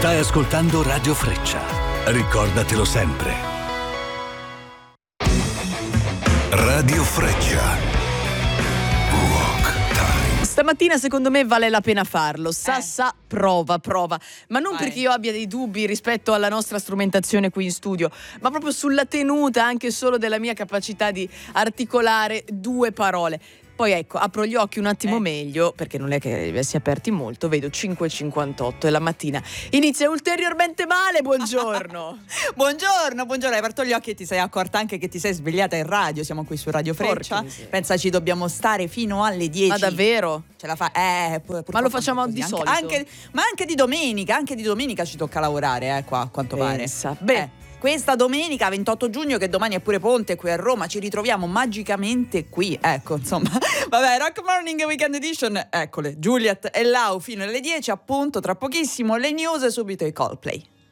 Stai ascoltando Radio Freccia. Ricordatelo sempre. Radio Freccia. Stamattina secondo me vale la pena farlo. Prova. Ma non Vai. perché io abbia dei dubbi rispetto alla nostra strumentazione qui in studio, ma proprio sulla tenuta anche solo della mia capacità di articolare due parole. Poi ecco, apro gli occhi un attimo meglio, perché non è che li avessi aperti molto, vedo 5:58 e la mattina inizia ulteriormente male. Buongiorno. Buongiorno, hai aperto gli occhi e ti sei accorta anche che ti sei svegliata in radio. Siamo qui su Radio Freccia. Porca miseria. Pensa, ci dobbiamo stare fino alle 10. Ma davvero? Ce la fa? Ma lo facciamo di solito? Ma anche di domenica ci tocca lavorare, qua, a quanto Pensa. pare. Beh. Questa domenica 28 giugno, che domani è pure ponte qui a Roma, ci ritroviamo magicamente qui, ecco, insomma. Vabbè, Rock Morning Weekend Edition, eccole, Juliet e Lau fino alle 10, appunto, tra pochissimo le news e subito i Coldplay.